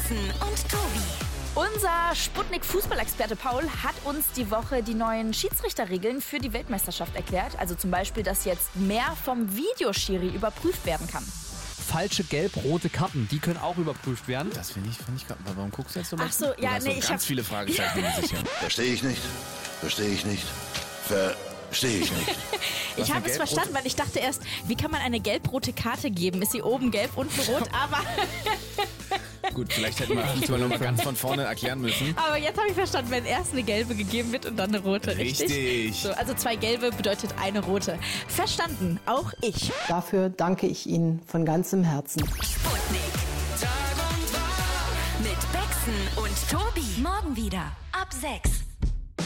Becksen und Tobi. Unser Sputnik-Fußballexperte Paul hat uns die Woche die neuen Schiedsrichterregeln für die Weltmeisterschaft erklärt. Also zum Beispiel, dass jetzt mehr vom Videoschiri überprüft werden kann. Falsche gelb-rote Karten, die können auch überprüft werden. Das finde ich. Warum guckst du jetzt so mal? Ach so, ja, nee, ich habe viele Fragezeichen in sich. Verstehe ich nicht. Verstehe ich nicht. Verstehe ich nicht. Ich habe es verstanden, weil ich dachte erst, wie kann man eine gelb-rote Karte geben? Ist sie oben gelb, unten rot? Aber Gut, vielleicht hätten wir uns mal noch mal ganz von vorne erklären müssen. Aber jetzt habe ich verstanden, wenn erst eine gelbe gegeben wird und dann eine rote, richtig? Richtig. So, also 2 gelbe bedeutet eine rote. Verstanden, auch ich. Dafür danke ich Ihnen von ganzem Herzen. Sputnik. Tag und Tag mit Becksen und Tobi. Morgen wieder ab 6.